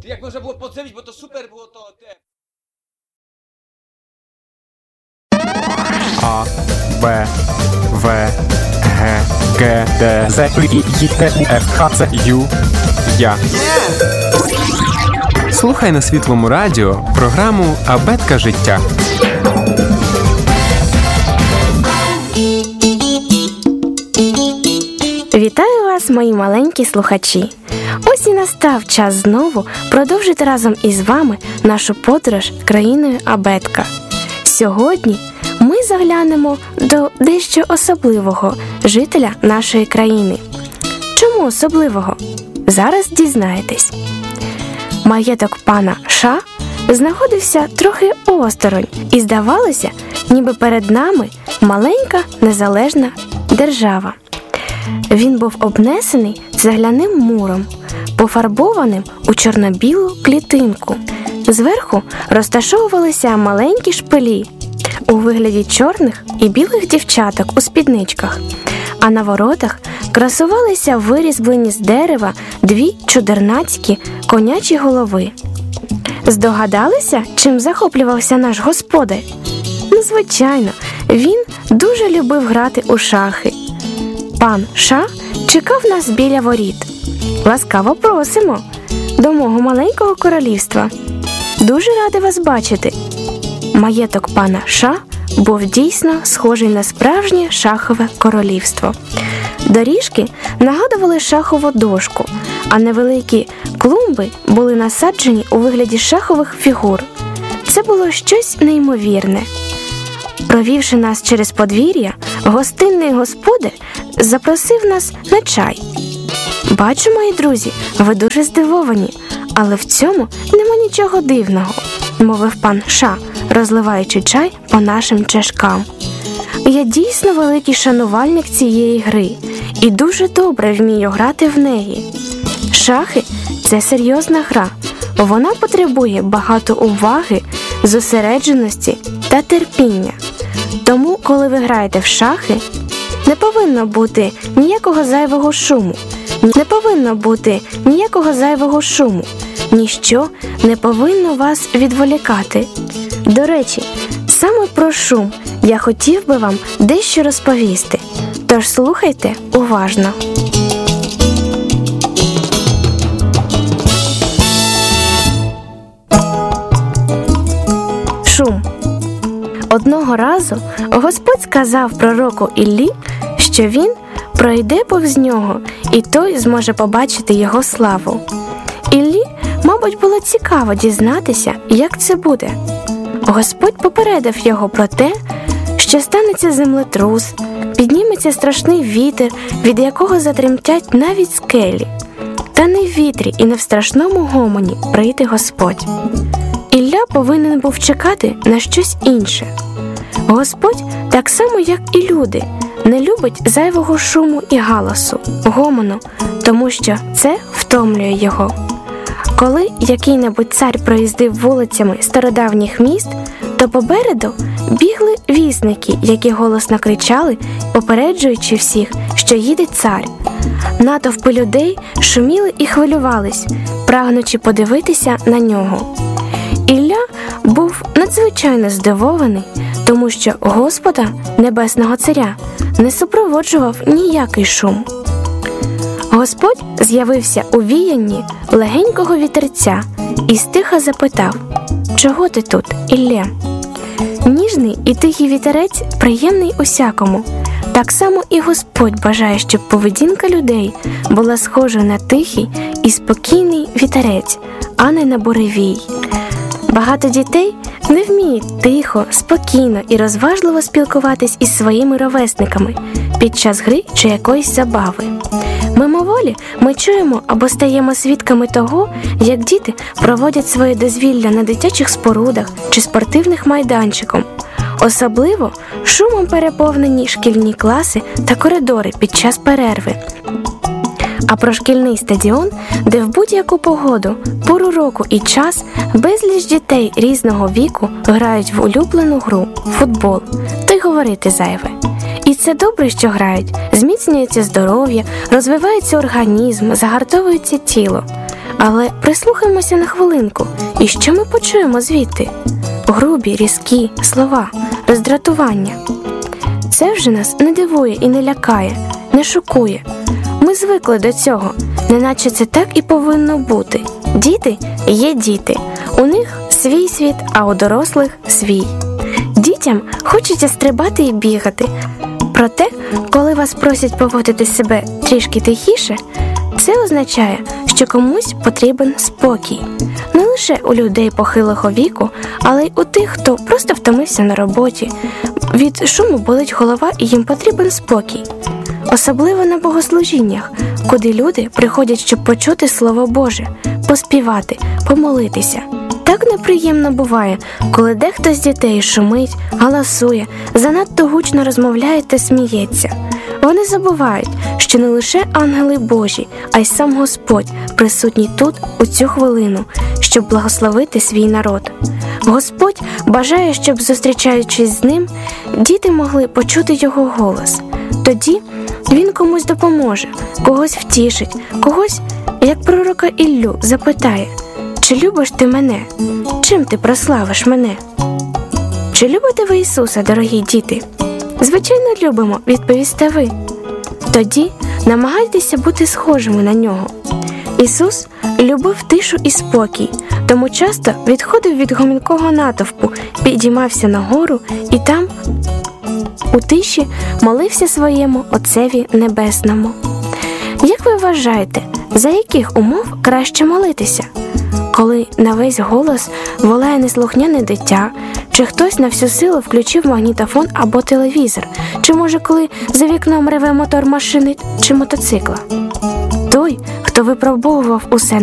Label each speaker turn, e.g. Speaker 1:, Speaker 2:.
Speaker 1: Як можна було подзавіть, бо то супер було то те.
Speaker 2: А, Б, В, Г, Г, Д, З, І, Т, У, Ф, Х, Ц, Ю, Я. Слухай на Світлому радіо програму «Абетка життя».
Speaker 3: Вітаю вас, мої маленькі слухачі! Ось і настав час знову продовжити разом із вами нашу подорож країною Абетка. Сьогодні ми заглянемо до дещо особливого жителя нашої країни. Чому особливого? Зараз дізнаєтесь. Маєток пана Ша знаходився трохи осторонь і здавалося, ніби перед нами маленька незалежна держава. Він був обнесений цегляним муром, пофарбованим у чорно-білу клітинку. Зверху розташовувалися маленькі шпилі у вигляді чорних і білих дівчаток у спідничках, а на воротах красувалися вирізблені з дерева дві чудернацькі конячі голови. Здогадалися, чим захоплювався наш господар? Ну, звичайно, він дуже любив грати у шахи. Пан Ша чекав нас біля воріт. Ласкаво просимо до мого маленького королівства. Дуже рада вас бачити. Маєток пана Ша був дійсно схожий на справжнє шахове королівство. Доріжки нагадували шахову дошку, а невеликі клумби були насаджені у вигляді шахових фігур. Це було щось неймовірне. Провівши нас через подвір'я, гостинний господар запросив нас на чай. Бачу, мої друзі, ви дуже здивовані, але в цьому нема нічого дивного, мовив пан Ша, розливаючи чай по нашим чашкам. Я дійсно великий шанувальник цієї гри і дуже добре вмію грати в неї. Шахи – це серйозна гра. Вона потребує багато уваги, зосередженості та терпіння. Тому, коли ви граєте в шахи, не повинно бути ніякого зайвого шуму. Ніщо не повинно вас відволікати. До речі, саме про шум я хотів би вам дещо розповісти. Тож слухайте уважно. Шум. Одного разу Господь сказав пророку Іллі, що він пройде повз нього, і той зможе побачити його славу. Іллі, мабуть, було цікаво дізнатися, як це буде. Господь попередив його про те, що станеться землетрус, підніметься страшний вітер, від якого затремтять навіть скелі. Та не в вітрі і не в страшному гомоні прийде Господь. Ілля повинен був чекати на щось інше. Господь, так само як і люди, не любить зайвого шуму і галасу, гомону, тому що це втомлює його. Коли який-небудь цар проїздив вулицями стародавніх міст, то попереду бігли вісники, які голосно кричали, попереджуючи всіх, що їде цар. Натовпи людей шуміли і хвилювались, прагнучи подивитися на нього. Ілля був надзвичайно здивований, тому що Господа, Небесного Царя, не супроводжував ніякий шум. Господь з'явився у віянні легенького вітерця і стиха запитав: «Чого ти тут, Іллє?» Ніжний і тихий вітерець приємний усякому. Так само і Господь бажає, щоб поведінка людей була схожа на тихий і спокійний вітерець, а не на буревій. Багато дітей не вміють тихо, спокійно і розважливо спілкуватись із своїми ровесниками під час гри чи якоїсь забави. Мимоволі ми чуємо або стаємо свідками того, як діти проводять своє дозвілля на дитячих спорудах чи спортивних майданчиках. Особливо шумом переповнені шкільні класи та коридори під час перерви. А про шкільний стадіон, де в будь-яку погоду, пору року і час безліч дітей різного віку грають в улюблену гру – футбол, та й говорити зайве. І це добре, що грають, зміцнюється здоров'я, розвивається організм, загартовується тіло. Але прислухаймося на хвилинку, і що ми почуємо звідти? Грубі, різкі слова, роздратування. Це вже нас не дивує і не лякає, не шокує. Ми звикли до цього, неначе це так і повинно бути. Діти є діти, у них свій світ, а у дорослих свій. Дітям хочеться стрибати і бігати. Проте, коли вас просять поводити себе трішки тихіше, це означає, що комусь потрібен спокій. Не лише у людей похилого віку, але й у тих, хто просто втомився на роботі. Від шуму болить голова і їм потрібен спокій. Особливо на богослужіннях, куди люди приходять, щоб почути Слово Боже, поспівати, помолитися. Так неприємно буває, коли дехто з дітей шумить, галасує, занадто гучно розмовляє та сміється. Вони забувають, що не лише ангели Божі, а й сам Господь присутній тут, у цю хвилину, щоб благословити свій народ. Господь бажає, щоб, зустрічаючись з ним, діти могли почути його голос. Тоді він комусь допоможе, когось втішить, когось, як пророка Іллю, запитає: «Чи любиш ти мене? Чим ти прославиш мене?» Чи любите ви Ісуса, дорогі діти? Звичайно, любимо, відповісте ви. Тоді намагайтеся бути схожими на нього. Ісус любив тишу і спокій, тому часто відходив від гомінкого натовпу, підіймався на гору і там, у тиші, молився своєму Отцеві Небесному. Як ви вважаєте, за яких умов краще молитися? Коли на весь голос волає неслухняне дитя, чи хтось на всю силу включив магнітофон або телевізор, чи може коли за вікном реве мотор машини чи мотоцикла? Той, хто випробовував усе